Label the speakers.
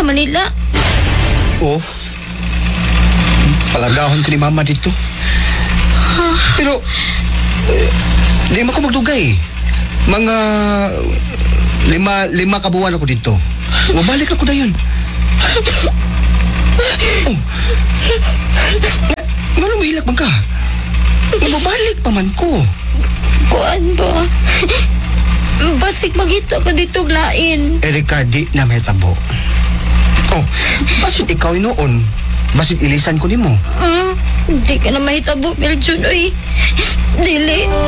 Speaker 1: Manila.
Speaker 2: Oh, palagahon ko ni mama dito. Pero, di mo ko magdugay. Mga lima kabuwan ako dito. Mabalik ako na yun. Oh. Nga lumihilak man ka? Mabalik pa man ko.
Speaker 1: Kuan ba? Basig magita ka dito lain.
Speaker 2: Erika, di na may tabo. Oh, basit ikaw noon. Basit ilisan ko ni mo.
Speaker 1: Di ka na mahitabo, Beljon, oy. Dili.